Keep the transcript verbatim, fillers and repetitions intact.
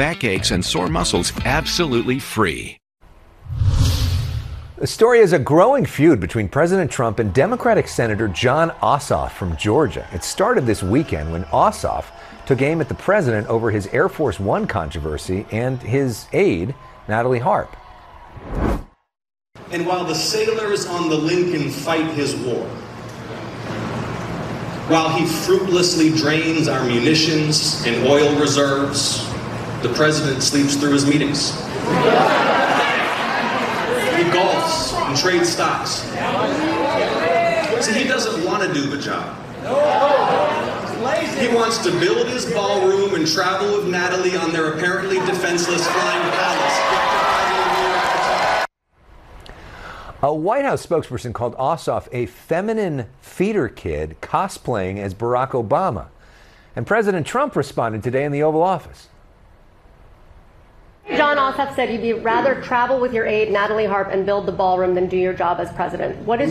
backaches, and sore muscles absolutely free. The story is a growing feud between President Trump and Democratic Senator Jon Ossoff from Georgia. It started this weekend when Ossoff took aim at the president over his Air Force One controversy and his aide, Natalie Harp. And while the sailors on the Lincoln fight his war, while he fruitlessly drains our munitions and oil reserves, the president sleeps through his meetings. He golfs and trades stocks. See, he doesn't want to do the job. He wants to build his ballroom and travel with Natalie on their apparently defenseless flying palace. A White House spokesperson called Ossoff a feminine feeder kid cosplaying as Barack Obama. And President Trump responded today in the Oval Office. Jon Ossoff said you'd rather travel with your aide, Natalie Harp, and build the ballroom than do your job as president. What is